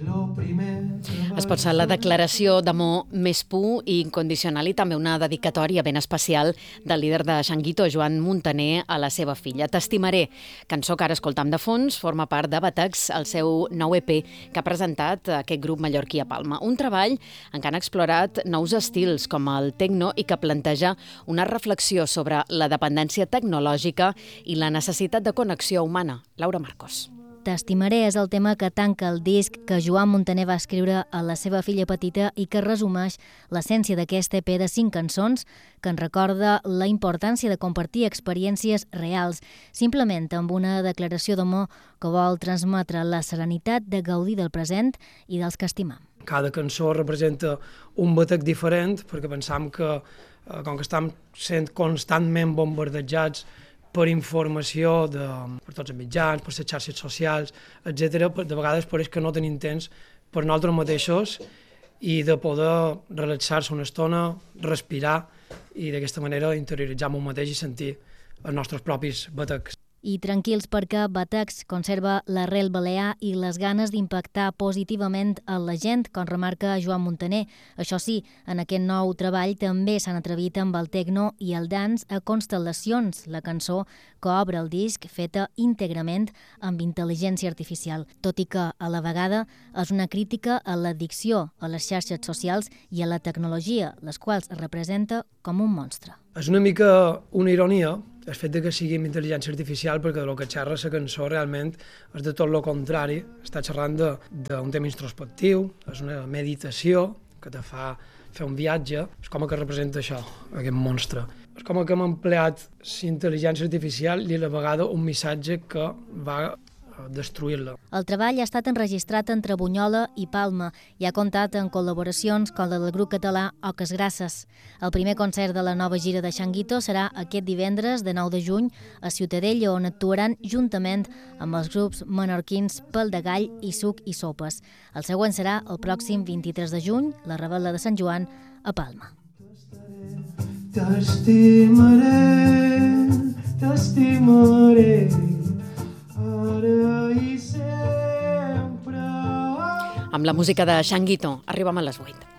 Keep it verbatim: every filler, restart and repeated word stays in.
Es pot ser la declaració d'amor més pur i incondicional i també una dedicatòria ben especial del líder de Changuito, Joan Muntaner, a la seva filla. T'estimaré, cançó que ara escoltam de fons, forma part de Batecs, el seu nou E P que ha presentat aquest grup mallorquí a Palma. Un treball en què han explorat nous estils com el tecno i que planteja una reflexió sobre la dependència tecnològica i la necessitat de connexió humana. Laura Marcos. T'estimaré és el tema que tanca el disc que Joan Muntaner va escriure a la seva filla petita i que resumeix l'essència d'aquest E P de cinc cançons que ens recorda la importància de compartir experiències reals, simplement amb una declaració d'amor que vol transmetre la serenitat de gaudir del present i dels que estimam. Cada cançó representa un batec diferent perquè pensam que, com que estem sent constantment bombardejats per informació de, per tots els mitjans, per les xarxes socials, etcètera, de vegades pareix que no tenim temps per nosaltres mateixos i de poder relaxar-se una estona, respirar i d'aquesta manera interioritzar un mateix i sentir els nostres propis batecs. I tranquils perquè Batecs conserva l'arrel balear i les ganes d'impactar positivament a la gent, com remarca Joan Muntaner. Això sí, en aquest nou treball també s'han atrevit amb el tecno i el dance a Constel·lacions, la cançó que obre el disc feta íntegrament amb intel·ligència artificial, tot i que a la vegada és una crítica a l'addicció a les xarxes socials i a la tecnologia, les quals es representa com un monstre. És una mica una ironia el fet que sigui amb intel·ligència artificial perquè el que xerra la cançó realment és de tot el contrari. Està xerrant d'un tema introspectiu, és una meditació que te fa fer un viatge. És com que representa això, aquest monstre. És com que hem empleat la intel·ligència artificial i a la vegada un missatge que va destruir-la. El treball ha estat enregistrat entre Bunyola i Palma i ha comptat en col·laboracions com la del grup català Oques Grasses. El primer concert de la nova gira de Changuito serà aquest divendres de nou de juny a Ciutadella, on actuaran juntament amb els grups menorquins Pel de Gall i Suc i Sopes. El següent serà el pròxim vint-i-tres de juny, la Revetlla de Sant Joan, a Palma. T'estimaré, t'estimaré, amb la música de Changuito, arribem a les vuit.